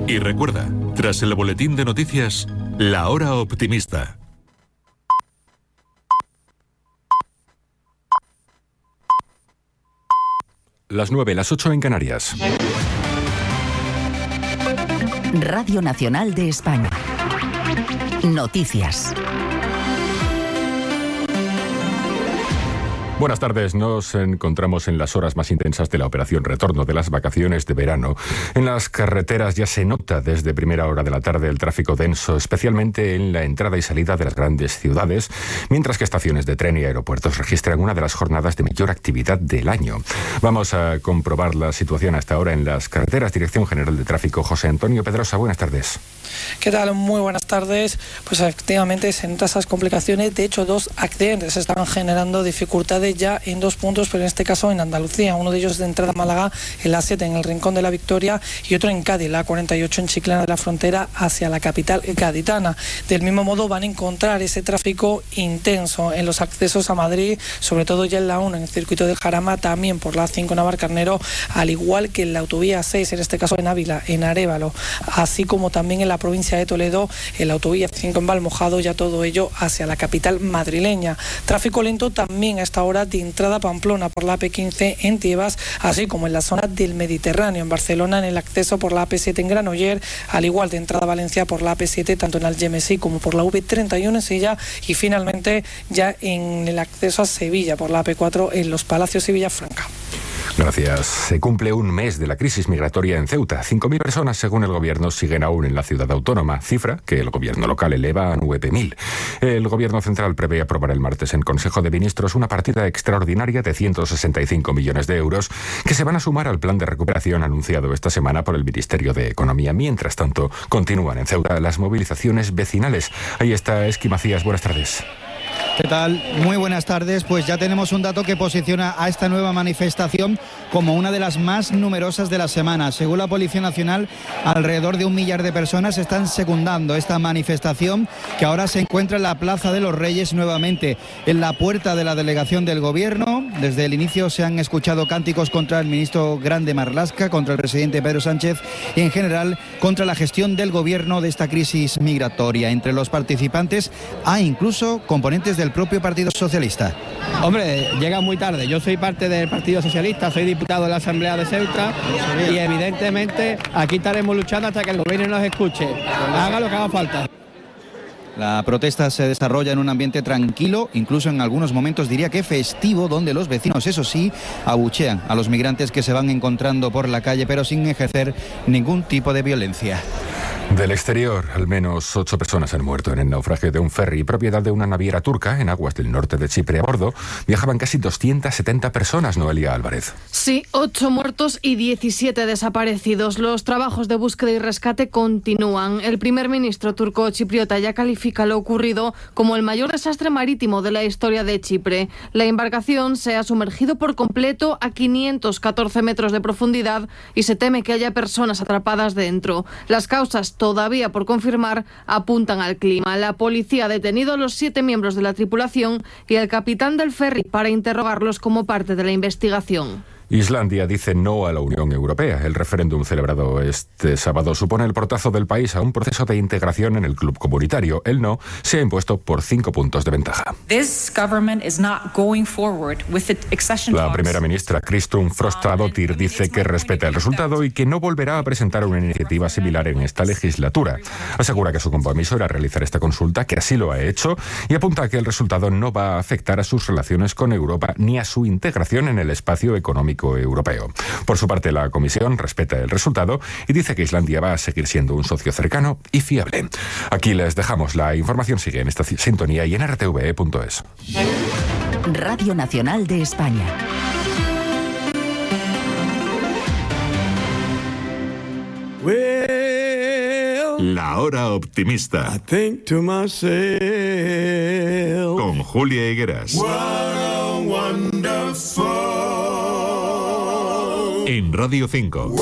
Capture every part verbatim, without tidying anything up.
Y recuerda, tras el boletín de noticias, La Hora Optimista. Las nueve, las ocho en Canarias. Radio Nacional de España. Noticias. Buenas tardes, nos encontramos en las horas más intensas de la operación retorno de las vacaciones de verano. En las carreteras ya se nota desde primera hora de la tarde el tráfico denso, especialmente en la entrada y salida de las grandes ciudades, mientras que estaciones de tren y aeropuertos registran una de las jornadas de mayor actividad del año. Vamos a comprobar la situación hasta ahora en las carreteras. Dirección General de Tráfico, José Antonio Pedrosa, buenas tardes. ¿Qué tal? Muy buenas tardes. Pues efectivamente se notan esas complicaciones. De hecho, dos accidentes están generando dificultades ya en dos puntos, pero en este caso en Andalucía. Uno de ellos de entrada a Málaga, en la A siete, en el Rincón de la Victoria, y otro en Cádiz, la A cuarenta y ocho, en Chiclana de la Frontera, hacia la capital gaditana. Del mismo modo van a encontrar ese tráfico intenso en los accesos a Madrid, sobre todo ya en la uno, en el circuito del Jarama, también por la A cinco Navarcarnero, al igual que en la autovía seis, en este caso en Ávila, en Arévalo, así como también en la provincia de Toledo, en la autovía cinco en Valmojado, ya todo ello hacia la capital madrileña. Tráfico lento también a esta hora de entrada a Pamplona por la A P quince en Tiebas, así como en la zona del Mediterráneo, en Barcelona, en el acceso por la A P siete en Granoller, al igual de entrada a Valencia por la A P siete, tanto en Algemesí como por la V treinta y uno en Silla, y finalmente ya en el acceso a Sevilla por la A P cuatro en Los Palacios y Villafranca. Gracias. Se cumple un mes de la crisis migratoria en Ceuta. cinco mil personas, según el gobierno, siguen aún en la ciudad autónoma, cifra que el gobierno local eleva a nueve mil. El gobierno central prevé aprobar el martes en Consejo de Ministros una partida extraordinaria de ciento sesenta y cinco millones de euros que se van a sumar al plan de recuperación anunciado esta semana por el Ministerio de Economía. Mientras tanto, continúan en Ceuta las movilizaciones vecinales. Ahí está Esqui Macías. Buenas tardes. ¿Qué tal? Muy buenas tardes. Pues ya tenemos un dato que posiciona a esta nueva manifestación como una de las más numerosas de la semana. Según la Policía Nacional, alrededor de un millar de personas están secundando esta manifestación, que ahora se encuentra en la Plaza de los Reyes nuevamente, en la puerta de la delegación del Gobierno. Desde el inicio se han escuchado cánticos contra el ministro Grande Marlaska, contra el presidente Pedro Sánchez y en general contra la gestión del Gobierno de esta crisis migratoria. Entre los participantes hay incluso componentes del propio Partido Socialista. Hombre, llega muy tarde. Yo soy parte del Partido Socialista, soy diputado de la Asamblea de Ceuta y evidentemente aquí estaremos luchando hasta que el gobierno nos escuche, haga lo que haga falta. La protesta se desarrolla en un ambiente tranquilo, incluso en algunos momentos diría que festivo, donde los vecinos, eso sí, abuchean a los migrantes que se van encontrando por la calle, pero sin ejercer ningún tipo de violencia. Del exterior, al menos ocho personas han muerto en el naufragio de un ferry propiedad de una naviera turca en aguas del norte de Chipre. A bordo viajaban casi doscientas setenta personas, Noelia Álvarez. Sí, ocho muertos y diecisiete desaparecidos. Los trabajos de búsqueda y rescate continúan. El primer ministro turco chipriota ya califica lo ocurrido como el mayor desastre marítimo de la historia de Chipre. La embarcación se ha sumergido por completo a quinientos catorce metros de profundidad y se teme que haya personas atrapadas dentro. Las causas todavía por confirmar apuntan al clima. La policía ha detenido a los siete miembros de la tripulación y al capitán del ferry para interrogarlos como parte de la investigación. Islandia dice no a la Unión Europea. El referéndum celebrado este sábado supone el portazo del país a un proceso de integración en el club comunitario. El no se ha impuesto por cinco puntos de ventaja. La primera ministra, Kristrún Frostadóttir, dice que respeta el resultado y que no volverá a presentar una iniciativa similar en esta legislatura. Asegura que su compromiso era realizar esta consulta, que así lo ha hecho, y apunta a que el resultado no va a afectar a sus relaciones con Europa ni a su integración en el espacio económico europeo. Por su parte, la Comisión respeta el resultado y dice que Islandia va a seguir siendo un socio cercano y fiable. Aquí les dejamos. La información sigue en esta sintonía y en r t v e punto es. Radio Nacional de España. La Hora Optimista. Con Julia Higueras. En Radio cinco.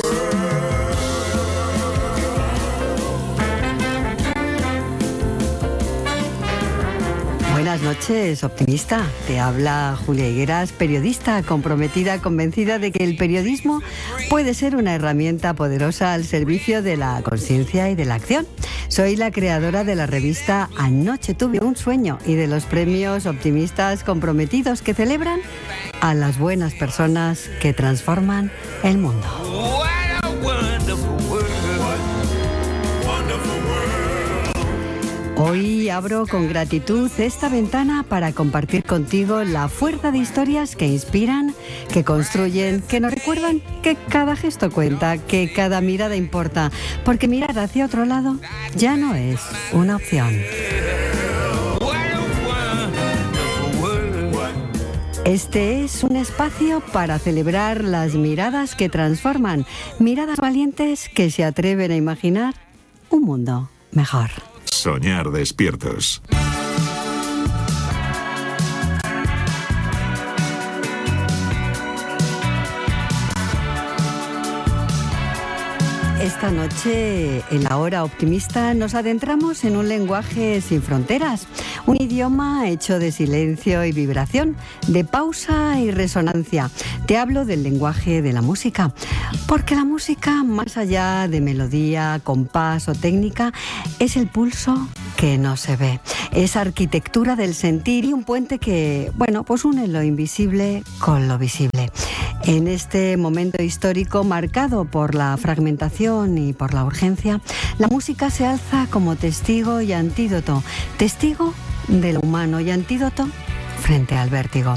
Buenas Buenas noches, optimista. Te habla Julia Higueras, periodista comprometida, convencida de que el periodismo puede ser una herramienta poderosa al servicio de la conciencia y de la acción. Soy la creadora de la revista Anoche tuve un sueño y de los premios Optimistas Comprometidos, que celebran a las buenas personas que transforman el mundo. Hoy abro con gratitud esta ventana para compartir contigo la fuerza de historias que inspiran, que construyen, que nos recuerdan que cada gesto cuenta, que cada mirada importa, porque mirar hacia otro lado ya no es una opción. Este es un espacio para celebrar las miradas que transforman, miradas valientes que se atreven a imaginar un mundo mejor. Soñar despiertos. Esta noche, en la hora optimista, nos adentramos en un lenguaje sin fronteras, un idioma hecho de silencio y vibración, de pausa y resonancia. Te hablo del lenguaje de la música, porque la música, más allá de melodía, compás o técnica, es el pulso que no se ve. Es arquitectura del sentir y un puente que, bueno, pues une lo invisible con lo visible. En este momento histórico marcado por la fragmentación y por la urgencia, la música se alza como testigo y antídoto, testigo de lo humano y antídoto frente al vértigo.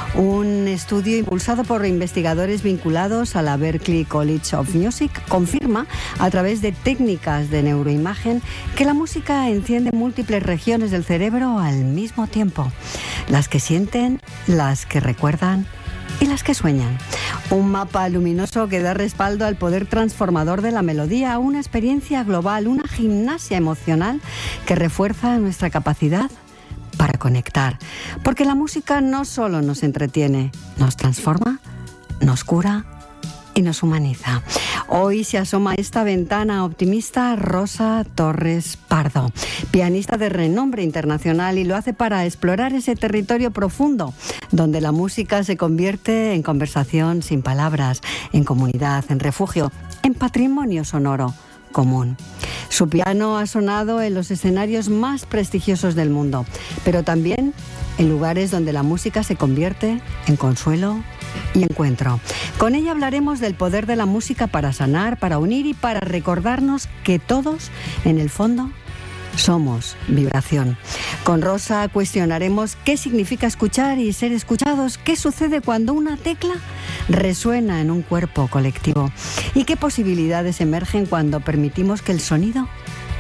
Un estudio impulsado por investigadores vinculados a la Berklee College of Music confirma, a través de técnicas de neuroimagen, que la música enciende múltiples regiones del cerebro al mismo tiempo. Las que sienten, las que recuerdan y las que sueñan. Un mapa luminoso que da respaldo al poder transformador de la melodía, una experiencia global, una gimnasia emocional que refuerza nuestra capacidad para conectar. Porque la música no solo nos entretiene, nos transforma, nos cura y nos humaniza. Hoy se asoma a esta ventana optimista Rosa Torres Pardo, pianista de renombre internacional, y lo hace para explorar ese territorio profundo donde la música se convierte en conversación sin palabras, en comunidad, en refugio, en patrimonio sonoro común. Su piano ha sonado en los escenarios más prestigiosos del mundo, pero también en lugares donde la música se convierte en consuelo y encuentro. Con ella hablaremos del poder de la música para sanar, para unir y para recordarnos que todos, en el fondo, somos vibración. Con Rosa cuestionaremos qué significa escuchar y ser escuchados, qué sucede cuando una tecla resuena en un cuerpo colectivo y qué posibilidades emergen cuando permitimos que el sonido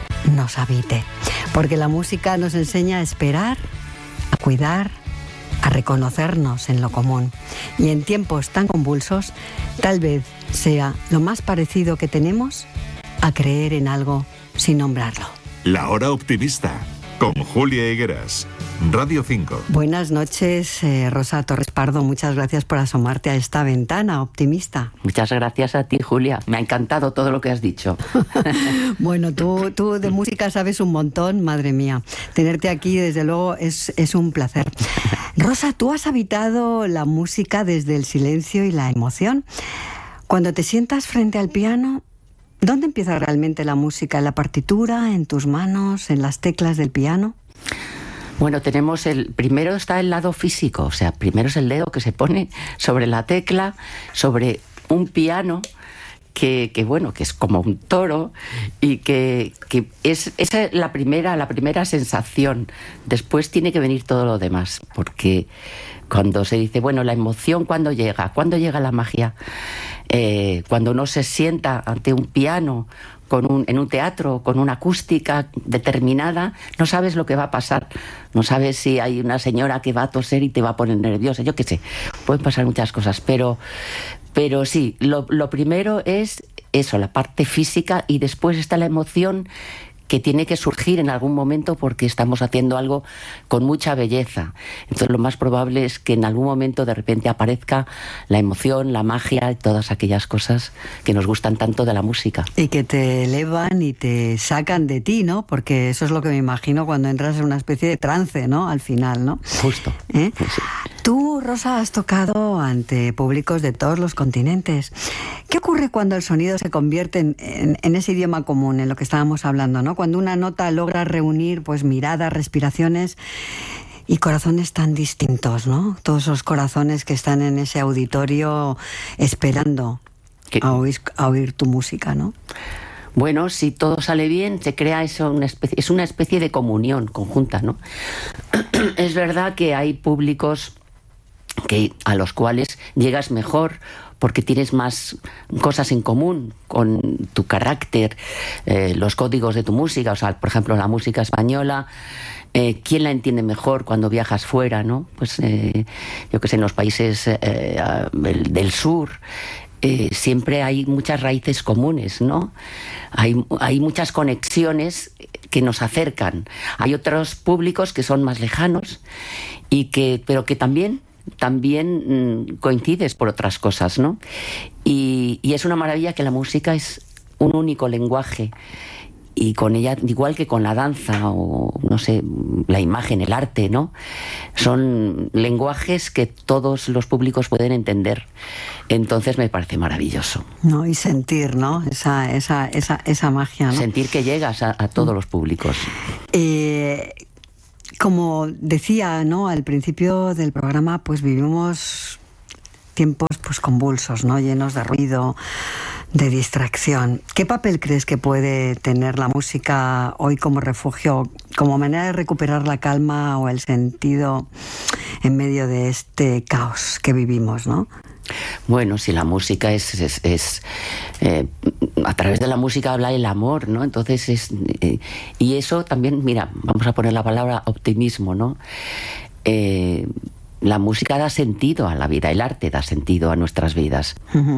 nos habite. Porque la música nos enseña a esperar, a cuidar, a reconocernos en lo común. Y en tiempos tan convulsos, tal vez sea lo más parecido que tenemos a creer en algo sin nombrarlo. La hora optimista, con Julia Higueras, Radio cinco. Buenas noches, eh, Rosa Torres Pardo. Muchas gracias por asomarte a esta ventana optimista. Muchas gracias a ti, Julia. Me ha encantado todo lo que has dicho. Bueno, tú, tú de música sabes un montón, madre mía. Tenerte aquí, desde luego, es, es un placer. Rosa, tú has habitado la música desde el silencio y la emoción. Cuando te sientas frente al piano, ¿dónde empieza realmente la música? ¿En la partitura, en tus manos, en las teclas del piano? Bueno, tenemos el... Primero está el lado físico, o sea, primero es el dedo que se pone sobre la tecla, sobre un piano que, que bueno, que es como un toro y que, que es esa es la primera, la primera sensación. Después tiene que venir todo lo demás, porque cuando se dice, bueno, la emoción, ¿cuándo llega? ¿Cuándo llega la magia? Eh, cuando uno se sienta ante un piano, con un, en un teatro, con una acústica determinada, no sabes lo que va a pasar. No sabes si hay una señora que va a toser y te va a poner nerviosa. Yo qué sé, pueden pasar muchas cosas, pero, pero sí, lo, lo primero es eso, la parte física, y después está la emoción, que tiene que surgir en algún momento porque estamos haciendo algo con mucha belleza. Entonces lo más probable es que en algún momento de repente aparezca la emoción, la magia y todas aquellas cosas que nos gustan tanto de la música. Y que te elevan y te sacan de ti, ¿no? Porque eso es lo que me imagino cuando entras en una especie de trance, ¿no? Al final, ¿no? Justo. ¿Eh? Sí. Tú, Rosa, has tocado ante públicos de todos los continentes. ¿Qué ocurre cuando el sonido se convierte en, en, en ese idioma común, en lo que estábamos hablando, ¿no? Cuando una nota logra reunir pues miradas, respiraciones y corazones tan distintos, ¿no? Todos esos corazones que están en ese auditorio esperando a oír, a oír tu música, ¿no? Bueno, si todo sale bien, se crea eso, una especie, es una especie de comunión conjunta, ¿no? Es verdad que hay públicos que, a los cuales llegas mejor porque tienes más cosas en común con tu carácter, eh, los códigos de tu música, o sea, por ejemplo, la música española. Eh, ¿Quién la entiende mejor cuando viajas fuera, no? Pues eh, yo que sé, en los países eh, del, del sur. Eh, siempre hay muchas raíces comunes, ¿no? Hay, hay muchas conexiones que nos acercan. Hay otros públicos que son más lejanos, y que, pero que también, también mmm, coincides por otras cosas, ¿no? Y, y es una maravilla que la música es un único lenguaje. Y con ella, igual que con la danza o, no sé, la imagen, el arte, ¿no? Son lenguajes que todos los públicos pueden entender. Entonces me parece maravilloso. No, y sentir, ¿no? Esa, esa, esa, esa magia, ¿no? Sentir que llegas a, a todos los públicos. Eh, como decía, ¿no? Al principio del programa, pues vivimos tiempos pues convulsos, ¿no? Llenos de ruido, de distracción. ¿Qué papel crees que puede tener la música hoy como refugio, como manera de recuperar la calma o el sentido en medio de este caos que vivimos, ¿no? Bueno, si la música es... es, es eh, a través de la música habla el amor, ¿no? Entonces es... Eh, y eso también, mira, vamos a poner la palabra optimismo, ¿no? Eh... La música da sentido a la vida, el arte da sentido a nuestras vidas.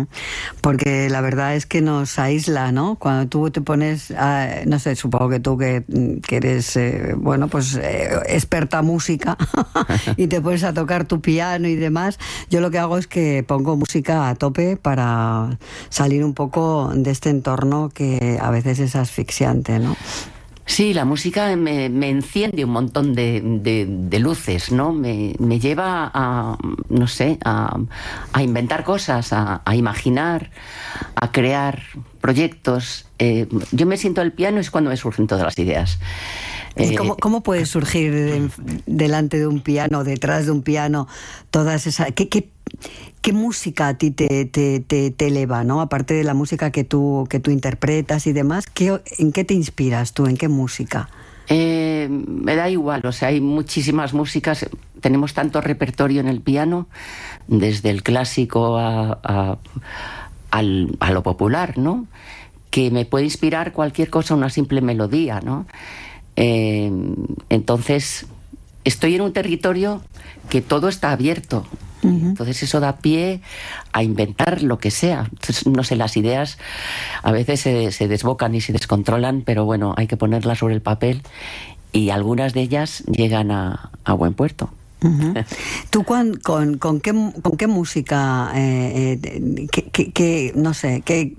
Porque la verdad es que nos aísla, ¿no? Cuando tú te pones, a, no sé, supongo que tú que, que eres, eh, bueno, pues eh, experta música y te pones a tocar tu piano y demás, yo lo que hago es que pongo música a tope para salir un poco de este entorno que a veces es asfixiante, ¿no? Sí, la música me, me enciende un montón de, de, de luces, ¿no? Me, me lleva a, no sé, a, a inventar cosas, a, a imaginar, a crear proyectos. Eh, yo me siento al piano, es cuando me surgen todas las ideas. ¿Y cómo, cómo puede surgir de, delante de un piano, detrás de un piano, todas esas... ¿Qué, qué, qué música a ti te, te, te, te eleva, ¿no? Aparte de la música que tú, que tú interpretas y demás, ¿qué, ¿en qué te inspiras tú? ¿En qué música? Eh, me da igual, o sea, hay muchísimas músicas, tenemos tanto repertorio en el piano, desde el clásico a, a, al, a lo popular, ¿no? Que me puede inspirar cualquier cosa, una simple melodía, ¿no? Eh, entonces, estoy en un territorio que todo está abierto. Uh-huh. Entonces eso da pie a inventar lo que sea. Entonces, no sé, las ideas a veces se, se desbocan y se descontrolan, pero bueno, hay que ponerlas sobre el papel y algunas de ellas llegan a, a buen puerto. Uh-huh. ¿Tú con, con, con, qué, con qué música, eh, eh, qué, qué, qué, no sé, qué...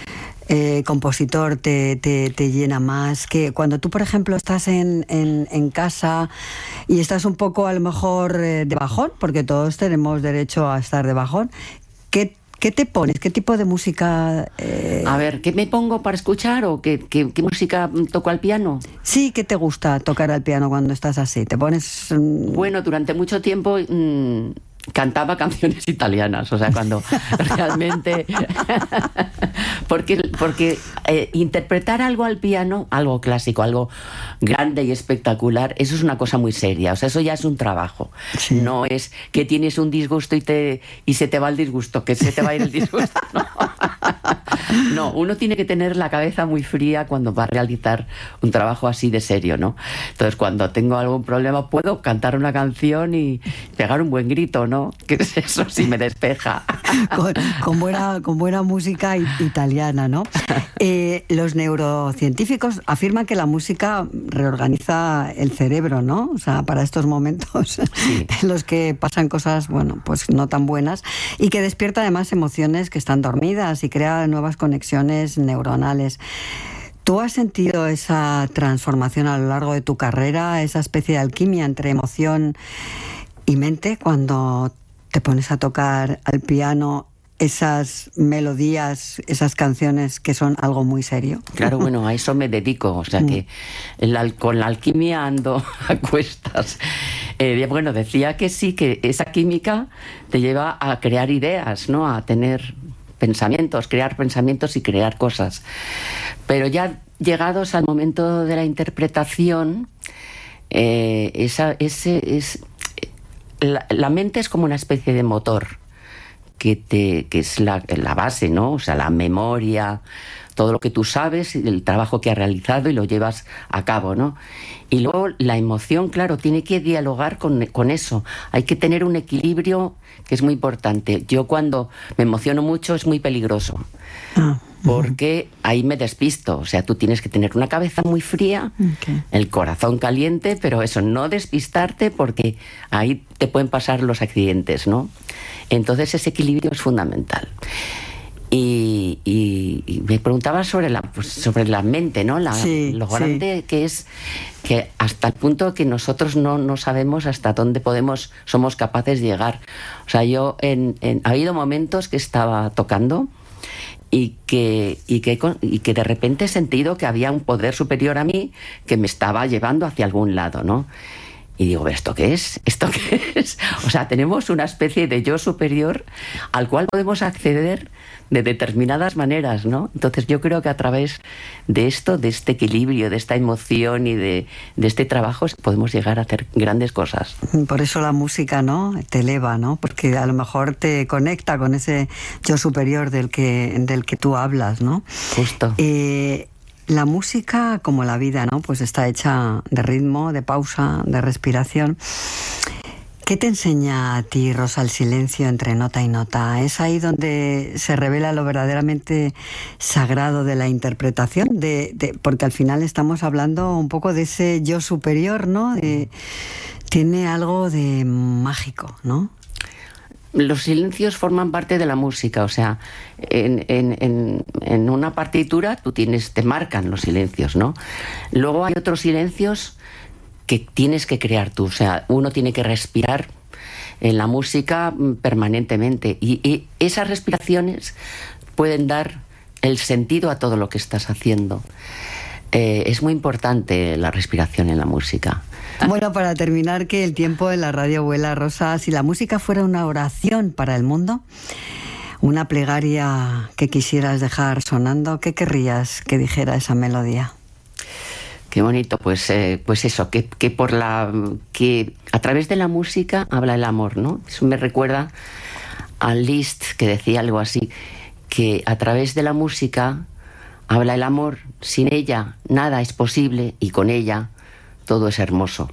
Eh, compositor te, te, te llena más? Que cuando tú, por ejemplo, estás en, en, en casa y estás un poco a lo mejor eh, de bajón, porque todos tenemos derecho a estar de bajón, ¿qué, qué te pones? ¿Qué tipo de música? Eh... A ver, ¿qué me pongo para escuchar o qué, qué, qué música toco al piano? Sí, ¿qué te gusta tocar al piano cuando estás así? ¿Te pones...? Mmm... Bueno, durante mucho tiempo... Mmm... cantaba canciones italianas, o sea, cuando realmente... porque porque eh, interpretar algo al piano, algo clásico, algo grande y espectacular, eso es una cosa muy seria, o sea, eso ya es un trabajo. Sí. No es que tienes un disgusto y, te, y se te va el disgusto, que se te va a ir el disgusto, no. No, uno tiene que tener la cabeza muy fría cuando va a realizar un trabajo así de serio, ¿no? Entonces, cuando tengo algún problema, puedo cantar una canción y pegar un buen grito, ¿no? ¿Qué es eso? Si me despeja. con, con, buena, con buena música italiana, ¿no? Eh, los neurocientíficos afirman que la música reorganiza el cerebro, ¿no? O sea, para estos momentos sí. en los que pasan cosas, bueno, pues no tan buenas, y que despierta además emociones que están dormidas y crea nuevas conexiones neuronales. ¿Tú has sentido esa transformación a lo largo de tu carrera, esa especie de alquimia entre emoción y mente cuando te pones a tocar al piano esas melodías, esas canciones que son algo muy serio? Claro, bueno, a eso me dedico, o sea que el, con la alquimia ando a cuestas. Eh, bueno, decía que sí, que esa química te lleva a crear ideas, ¿no? A tener pensamientos, crear pensamientos y crear cosas. Pero ya llegados al momento de la interpretación, eh, esa, ese, es, la, la mente es como una especie de motor que, te, que es la, la base, ¿no? O sea, la memoria, todo lo que tú sabes, el trabajo que has realizado y lo llevas a cabo, ¿no? Y luego la emoción, claro, tiene que dialogar con, con eso. Hay que tener un equilibrio que es muy importante. Yo cuando me emociono mucho es muy peligroso. Ah. Porque ahí me despisto. O sea, tú tienes que tener una cabeza muy fría, okay. el corazón caliente, pero eso, no despistarte porque ahí te pueden pasar los accidentes, ¿no? Entonces ese equilibrio es fundamental. Y, y, y me preguntaba sobre la, pues, sobre la mente, ¿no? La, sí, lo grande sí. que es, que hasta el punto que nosotros no, no sabemos hasta dónde podemos, somos capaces de llegar. O sea, yo en, en, ha habido momentos que estaba tocando y que, y, que, y que de repente he sentido que había un poder superior a mí que me estaba llevando hacia algún lado, ¿no? Y digo, ¿esto qué es? ¿Esto qué es? O sea, tenemos una especie de yo superior al cual podemos acceder de determinadas maneras, ¿no? Entonces yo creo que a través de esto, de este equilibrio, de esta emoción y de, de este trabajo, podemos llegar a hacer grandes cosas. Por eso la música, ¿no? Te eleva, ¿no? Porque a lo mejor te conecta con ese yo superior del que, del que tú hablas, ¿no? Justo. Eh, La música, como la vida, ¿no? Pues está hecha de ritmo, de pausa, de respiración. ¿Qué te enseña a ti, Rosa, el silencio entre nota y nota? ¿Es ahí donde se revela lo verdaderamente sagrado de la interpretación? De, de, porque al final estamos hablando un poco de ese yo superior, ¿no? De, tiene algo de mágico, ¿no? Los silencios forman parte de la música, o sea, en, en, en, en una partitura tú tienes, te marcan los silencios, ¿no? Luego hay otros silencios que tienes que crear tú, o sea, uno tiene que respirar en la música permanentemente y, y esas respiraciones pueden dar el sentido a todo lo que estás haciendo. Eh, es muy importante la respiración en la música. Bueno, para terminar, que el tiempo en la radio vuela, Rosa. Si la música fuera una oración para el mundo, una plegaria que quisieras dejar sonando, ¿qué querrías que dijera esa melodía? Qué bonito, pues, eh, pues eso, que, que por la que a través de la música habla el amor, ¿no? Eso me recuerda a Liszt, que decía algo así, que a través de la música habla el amor, sin ella nada es posible y con ella todo es hermoso.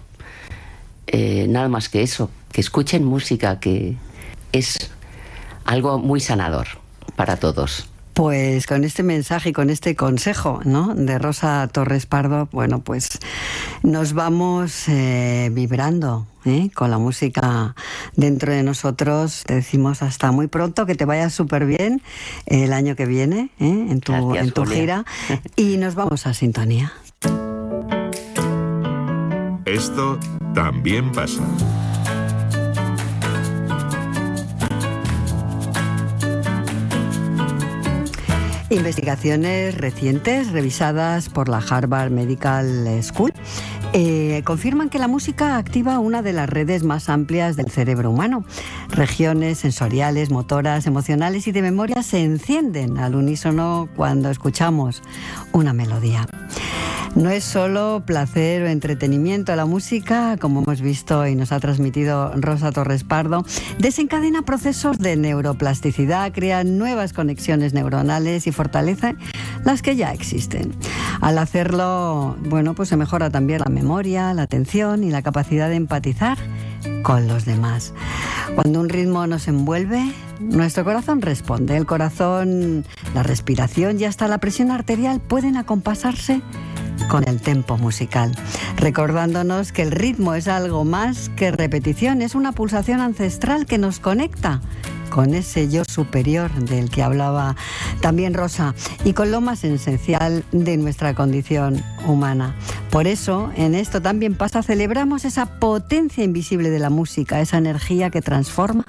Eh, nada más que eso, que escuchen música, que es algo muy sanador para todos. Pues con este mensaje y con este consejo, ¿no?, de Rosa Torres Pardo, bueno, pues nos vamos eh, vibrando ¿eh? con la música dentro de nosotros. Te decimos hasta muy pronto, que te vaya súper bien el año que viene ¿eh? en tu, Gracias, en tu gira. Y nos vamos a sintonía. Esto también pasa. Investigaciones recientes revisadas por la Harvard Medical School eh, confirman que la música activa una de las redes más amplias del cerebro humano. Regiones sensoriales, motoras, emocionales y de memoria se encienden al unísono cuando escuchamos una melodía. No es solo placer o entretenimiento. La música, como hemos visto y nos ha transmitido Rosa Torres Pardo, desencadena procesos de neuroplasticidad, crea nuevas conexiones neuronales y fortalece las que ya existen. Al hacerlo, bueno, pues se mejora también la memoria, la atención y la capacidad de empatizar con los demás. Cuando un ritmo nos envuelve, nuestro corazón responde. El corazón, la respiración y hasta la presión arterial pueden acompasarse con el tempo musical, recordándonos que el ritmo es algo más que repetición, es una pulsación ancestral que nos conecta con ese yo superior del que hablaba también Rosa y con lo más esencial de nuestra condición humana. Por eso, en Esto también pasa, celebramos esa potencia invisible de la música, esa energía que transforma,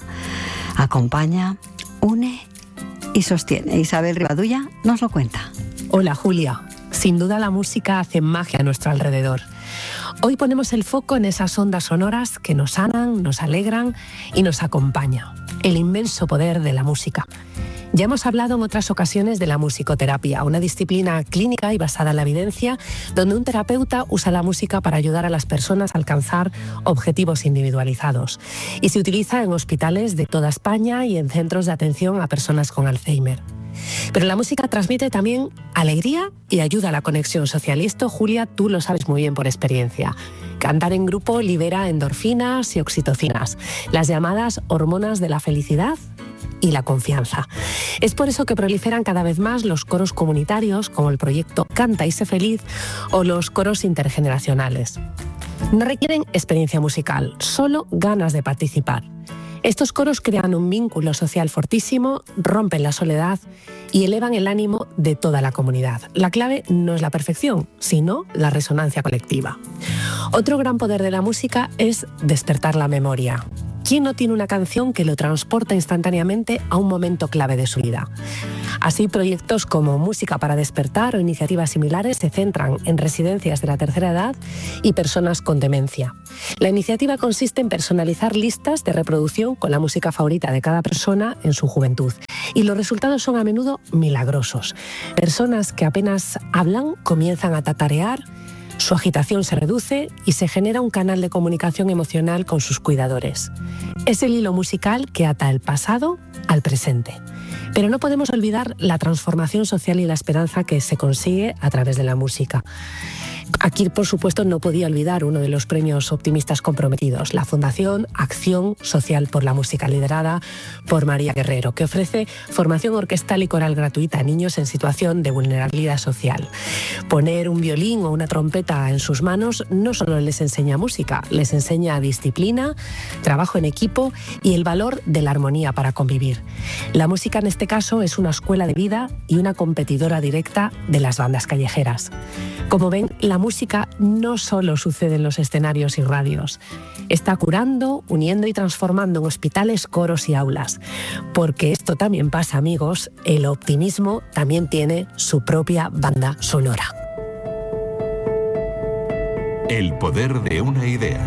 acompaña, une y sostiene. Isabel Rivadulla nos lo cuenta. Hola, Julia. Sin duda la música hace magia a nuestro alrededor. Hoy ponemos el foco en esas ondas sonoras que nos sanan, nos alegran y nos acompañan. El inmenso poder de la música. Ya hemos hablado en otras ocasiones de la musicoterapia, una disciplina clínica y basada en la evidencia, donde un terapeuta usa la música para ayudar a las personas a alcanzar objetivos individualizados. Y se utiliza en hospitales de toda España y en centros de atención a personas con Alzheimer. Pero la música transmite también alegría y ayuda a la conexión social. Y esto, Julia, tú lo sabes muy bien por experiencia. Cantar en grupo libera endorfinas y oxitocinas, las llamadas hormonas de la felicidad y la confianza. Es por eso que proliferan cada vez más los coros comunitarios, como el proyecto Canta y sé feliz, o los coros intergeneracionales. No requieren experiencia musical, solo ganas de participar. Estos coros crean un vínculo social fortísimo, rompen la soledad y elevan el ánimo de toda la comunidad. La clave no es la perfección, sino la resonancia colectiva. Otro gran poder de la música es despertar la memoria. ¿Quién no tiene una canción que lo transporta instantáneamente a un momento clave de su vida? Así, proyectos como Música para Despertar o iniciativas similares se centran en residencias de la tercera edad y personas con demencia. La iniciativa consiste en personalizar listas de reproducción con la música favorita de cada persona en su juventud. Y los resultados son a menudo milagrosos. Personas que apenas hablan comienzan a tatarear, su agitación se reduce y se genera un canal de comunicación emocional con sus cuidadores. Es el hilo musical que ata el pasado al presente. Pero no podemos olvidar la transformación social y la esperanza que se consigue a través de la música. Aquí, por supuesto, no podía olvidar uno de los premios optimistas comprometidos, la Fundación Acción Social por la Música, liderada por María Guerrero, que ofrece formación orquestal y coral gratuita a niños en situación de vulnerabilidad social. Poner un violín o una trompeta en sus manos no solo les enseña música, les enseña disciplina, trabajo en equipo y el valor de la armonía para convivir. La música, en este caso, es una escuela de vida y una competidora directa de las bandas callejeras. Como ven, la música no solo sucede en los escenarios y radios. Está curando, uniendo y transformando en hospitales, coros y aulas. Porque esto también pasa, amigos, el optimismo también tiene su propia banda sonora. El poder de una idea.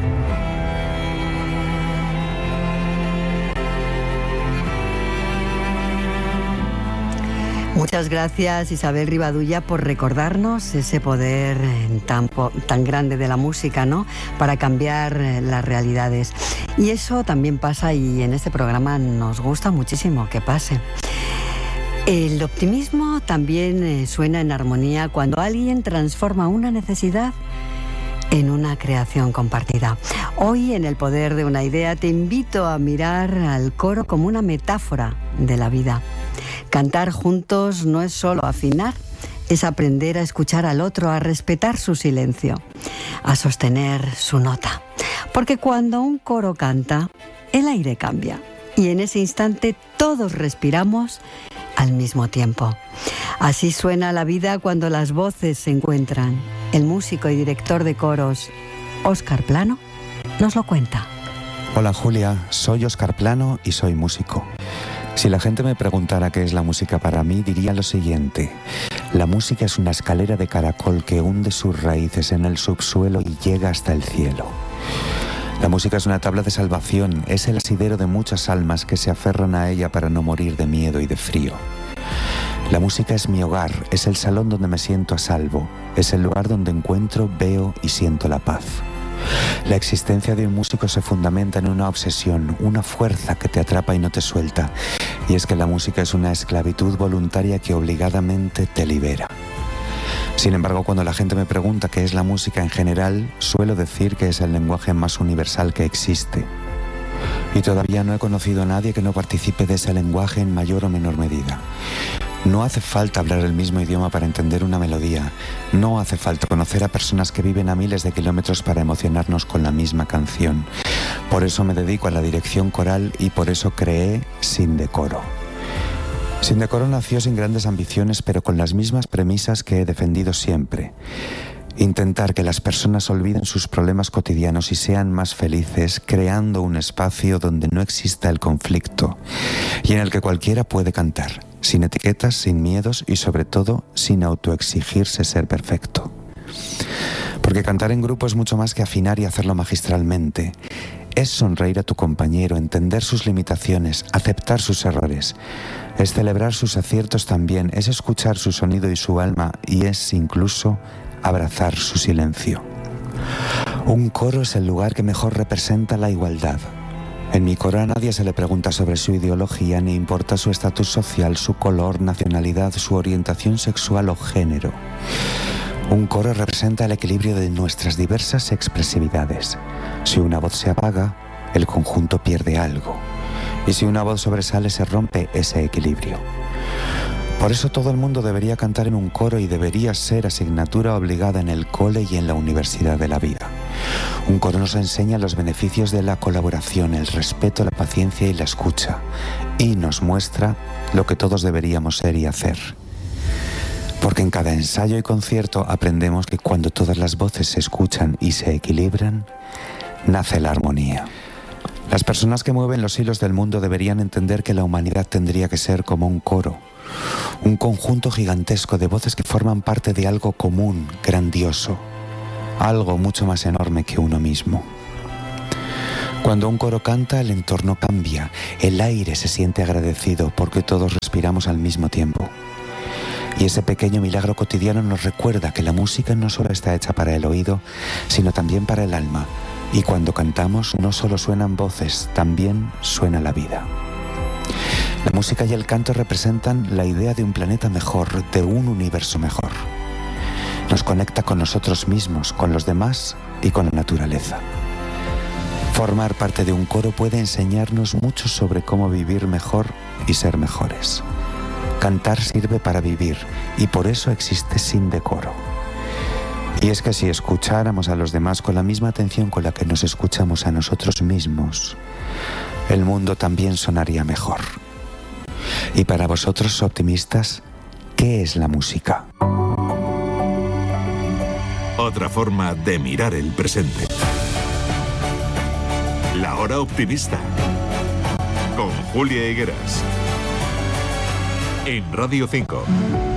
Muchas gracias, Isabel Rivadulla, por recordarnos ese poder tan, tan grande de la música, ¿no?, para cambiar las realidades. Y eso también pasa, y en este programa nos gusta muchísimo que pase. El optimismo también suena en armonía cuando alguien transforma una necesidad en una creación compartida. Hoy, en El poder de una idea, te invito a mirar al coro como una metáfora de la vida. Cantar juntos no es solo afinar, es aprender a escuchar al otro, a respetar su silencio, a sostener su nota. Porque cuando un coro canta, el aire cambia y en ese instante todos respiramos al mismo tiempo. Así suena la vida cuando las voces se encuentran. El músico y director de coros, Óscar Plano, nos lo cuenta. Hola Julia, soy Óscar Plano y soy músico. Si la gente me preguntara qué es la música para mí, diría lo siguiente. La música es una escalera de caracol que hunde sus raíces en el subsuelo y llega hasta el cielo. La música es una tabla de salvación, es el asidero de muchas almas que se aferran a ella para no morir de miedo y de frío. La música es mi hogar, es el salón donde me siento a salvo, es el lugar donde encuentro, veo y siento la paz. La existencia de un músico se fundamenta en una obsesión, una fuerza que te atrapa y no te suelta. Y es que la música es una esclavitud voluntaria que obligadamente te libera. Sin embargo, cuando la gente me pregunta qué es la música en general, suelo decir que es el lenguaje más universal que existe. Y todavía no he conocido a nadie que no participe de ese lenguaje en mayor o menor medida. No hace falta hablar el mismo idioma para entender una melodía. No hace falta conocer a personas que viven a miles de kilómetros para emocionarnos con la misma canción. Por eso me dedico a la dirección coral y por eso creé Sin Decoro. Sin Decoro nació sin grandes ambiciones, pero con las mismas premisas que he defendido siempre. Intentar que las personas olviden sus problemas cotidianos y sean más felices, creando un espacio donde no exista el conflicto y en el que cualquiera puede cantar, sin etiquetas, sin miedos y sobre todo sin autoexigirse ser perfecto. Porque cantar en grupo es mucho más que afinar y hacerlo magistralmente. Es sonreír a tu compañero, entender sus limitaciones, aceptar sus errores. Es celebrar sus aciertos también, es escuchar su sonido y su alma y es incluso abrazar su silencio. Un coro es el lugar que mejor representa la igualdad. En mi coro a nadie se le pregunta sobre su ideología, ni importa su estatus social, su color, nacionalidad, su orientación sexual o género. Un coro representa el equilibrio de nuestras diversas expresividades. Si una voz se apaga, el conjunto pierde algo. Y si una voz sobresale, se rompe ese equilibrio. Por eso todo el mundo debería cantar en un coro y debería ser asignatura obligada en el cole y en la universidad de la vida. Un coro nos enseña los beneficios de la colaboración, el respeto, la paciencia y la escucha. Y nos muestra lo que todos deberíamos ser y hacer. Porque en cada ensayo y concierto aprendemos que cuando todas las voces se escuchan y se equilibran, nace la armonía. Las personas que mueven los hilos del mundo deberían entender que la humanidad tendría que ser como un coro. Un conjunto gigantesco de voces que forman parte de algo común, grandioso. Algo mucho más enorme que uno mismo. Cuando un coro canta, el entorno cambia. El aire se siente agradecido porque todos respiramos al mismo tiempo. Y ese pequeño milagro cotidiano nos recuerda que la música no solo está hecha para el oído, sino también para el alma. Y cuando cantamos no solo suenan voces, también suena la vida. La música y el canto representan la idea de un planeta mejor, de un universo mejor. Nos conecta con nosotros mismos, con los demás y con la naturaleza. Formar parte de un coro puede enseñarnos mucho sobre cómo vivir mejor y ser mejores. Cantar sirve para vivir y por eso existe Sin Decoro. Y es que si escucháramos a los demás con la misma atención con la que nos escuchamos a nosotros mismos, el mundo también sonaría mejor. Y para vosotros, optimistas, ¿qué es la música? Otra forma de mirar el presente. La Hora Optimista. Con Julia Higueras. En Radio cinco.